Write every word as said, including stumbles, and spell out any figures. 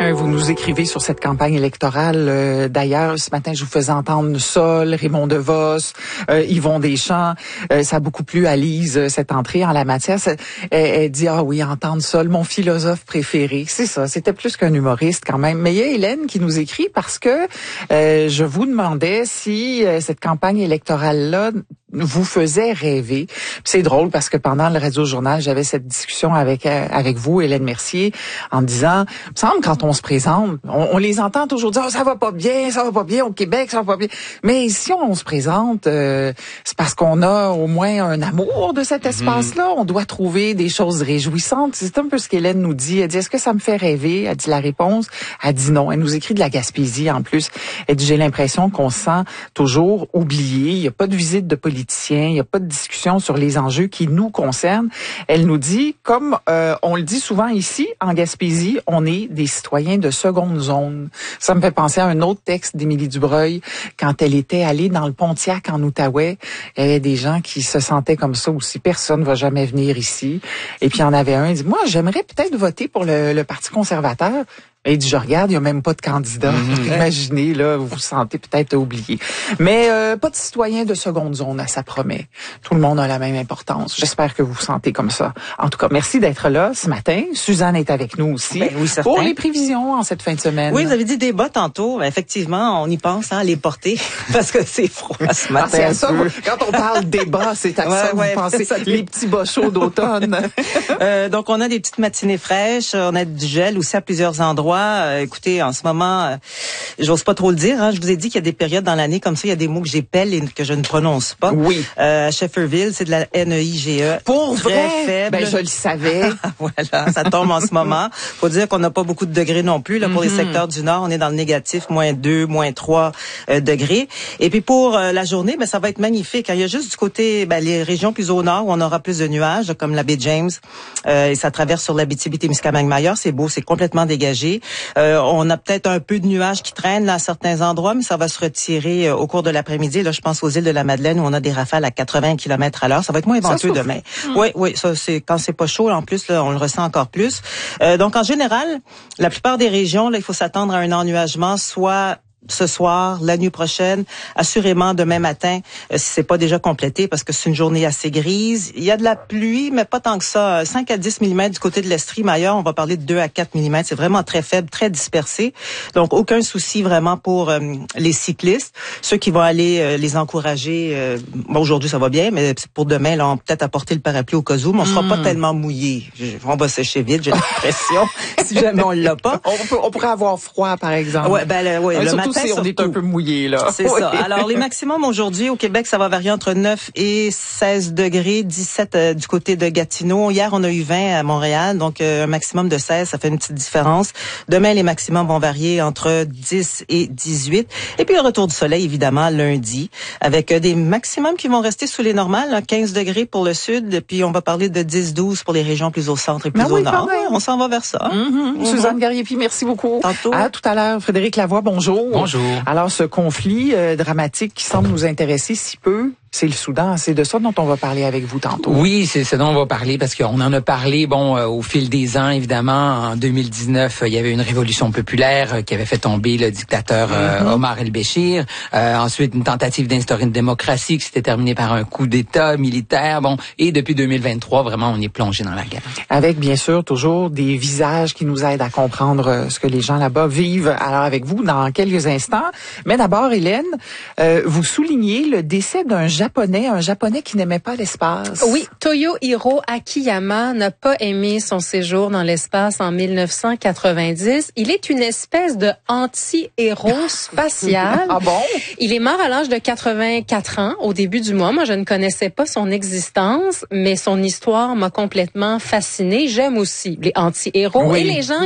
Euh, vous nous écrivez sur cette campagne électorale. Euh, d'ailleurs, ce matin, je vous faisais entendre Sol, Raymond DeVos, euh, Yvon Deschamps. Euh, ça a beaucoup plu à Lise, euh, cette entrée en la matière. Elle, elle dit, ah oui, entendre Sol, mon philosophe préféré. C'est ça, c'était plus qu'un humoriste quand même. Mais il y a Hélène qui nous écrit parce que euh, je vous demandais si euh, cette campagne électorale-là vous faisait rêver. Puis c'est drôle parce que pendant le Radio-Journal, j'avais cette discussion avec euh, avec vous, Hélène Mercier, en me disant, il me semble quand on se présente, on, on les entend toujours dire, oh, ça va pas bien, ça va pas bien au Québec, ça va pas bien. Mais si on se présente, euh, c'est parce qu'on a au moins un amour de cet espace-là. On doit trouver des choses réjouissantes. C'est un peu ce qu'Hélène nous dit. Elle dit, est-ce que ça me fait rêver? Elle dit la réponse. Elle dit non. Elle nous écrit de la Gaspésie en plus. Elle dit, j'ai l'impression qu'on se sent toujours oublié. Il n'y a pas de visite de politiciens. Il n'y a pas de discussion sur les enjeux qui nous concernent. Elle nous dit, comme euh, on le dit souvent ici, en Gaspésie, on est des citoyens de seconde zone. Ça me fait penser à un autre texte d'Émilie Dubreuil, quand elle était allée dans le Pontiac en Outaouais. Il y avait des gens qui se sentaient comme ça aussi. Personne ne va jamais venir ici. Et puis il y en avait un, il dit, moi, j'aimerais peut-être voter pour le, le Parti conservateur. Et il dit, je regarde, il n'y a même pas de candidat. Mmh. Imaginez, là, vous vous sentez peut-être oublié. Mais euh, pas de citoyen de seconde zone, ça promet. Tout le monde a la même importance. J'espère que vous vous sentez comme ça. En tout cas, merci d'être là ce matin. Suzanne est avec nous aussi. Ben oui, certain. Pour les prévisions en cette fin de semaine. Oui, vous avez dit débat tantôt. Effectivement, on y pense, hein, à les porter, parce que c'est froid ce matin. Ah, c'est à ça, quand on parle débat, c'est à ouais, ça que ouais, vous pensez, ça, les petits bas chauds d'automne. euh, donc, on a des petites matinées fraîches, on a du gel aussi à plusieurs endroits. Euh, écoutez, en ce moment, euh, j'ose pas trop le dire. Hein, je vous ai dit qu'il y a des périodes dans l'année comme ça, il y a des mots que j'épelle et que je ne prononce pas. Oui. Euh, à Shefferville, c'est de la N E I G E. Pour très vrai? Faible. Ben, je le savais. Voilà, ça tombe en ce moment. Faut dire qu'on n'a pas beaucoup de degrés non plus. Là, pour mm-hmm. les secteurs du Nord, on est dans le négatif, moins deux, moins trois euh, degrés. Et puis pour euh, la journée, ben ça va être magnifique. Il y a juste du côté, ben, les régions plus au nord où on aura plus de nuages, comme la baie James, euh, et ça traverse sur l'Abitibi-Témiscamingue-Mayotte. C'est beau, c'est complètement dégagé. Euh, on a peut-être un peu de nuages qui traînent là, à certains endroits, mais ça va se retirer euh, au cours de l'après-midi. Là, je pense aux îles de la Madeleine où on a des rafales à quatre-vingts kilomètres à l'heure. Ça va être moins venteux demain. Mmh. Oui, oui, ça c'est quand c'est pas chaud. En plus, là, on le ressent encore plus. Euh, donc, en général, la plupart des régions, là, il faut s'attendre à un ennuagement, soit ce soir, la nuit prochaine, assurément demain matin, euh, si c'est pas déjà complété, parce que c'est une journée assez grise. Il y a de la pluie, mais pas tant que ça. cinq à dix millimètres du côté de l'Estrie, mais ailleurs, on va parler de deux à quatre millimètres. C'est vraiment très faible, très dispersé. Donc, aucun souci vraiment pour euh, les cyclistes. Ceux qui vont aller euh, les encourager, euh, bon, aujourd'hui, ça va bien, mais pour demain, là, on va peut-être apporter le parapluie au cas où, mais on sera mmh. pas tellement mouillé. On va sécher vite, j'ai l'impression, si jamais on l'a pas. On, peut, on pourrait avoir froid, par exemple. Ouais, ben, le, ouais, ouais, le surtout matin, si on est un peu mouillé, là. C'est oui. ça. Alors, les maximums aujourd'hui au Québec, ça va varier entre neuf et seize degrés, dix-sept euh, du côté de Gatineau. Hier, on a eu vingt à Montréal, donc euh, un maximum de seize, ça fait une petite différence. Demain, les maximums vont varier entre dix et dix-huit. Et puis, le retour du soleil, évidemment, lundi, avec euh, des maximums qui vont rester sous les normales, là, quinze degrés pour le sud, puis on va parler de dix douze pour les régions plus au centre et plus ah au oui, nord. Ouais, on s'en va vers ça. Mm-hmm. Mm-hmm. Suzanne Gariepi, merci beaucoup. Tantôt. À tout à l'heure. Frédéric Lavoie, bonjour. Bonjour. Alors, ce conflit euh, dramatique qui semble nous intéresser si peu, c'est le Soudan. C'est de ça dont on va parler avec vous tantôt. Oui, c'est ce dont on va parler parce qu'on en a parlé, bon, euh, au fil des ans, évidemment. En deux mille dix-neuf, euh, il y avait une révolution populaire euh, qui avait fait tomber le dictateur euh, mm-hmm. Omar el-Béchir. Euh, ensuite, une tentative d'instaurer une démocratie qui s'était terminée par un coup d'État militaire. Bon, et depuis deux mille vingt-trois, vraiment, on est plongé dans la guerre. Avec, bien sûr, toujours des visages qui nous aident à comprendre euh, ce que les gens là-bas vivent. Alors, avec vous, dans quelques instants. Mais d'abord, Hélène, euh, vous soulignez le décès d'un Japonais, un Japonais qui n'aimait pas l'espace. Oui, Toyohiro Akiyama n'a pas aimé son séjour dans l'espace en mille neuf cent quatre-vingt-dix. Il est une espèce de anti-héros spatial. Ah bon? Il est mort à l'âge de quatre-vingt-quatre ans au début du mois. Moi, je ne connaissais pas son existence, mais son histoire m'a complètement fascinée. J'aime aussi les anti-héros oui. et les gens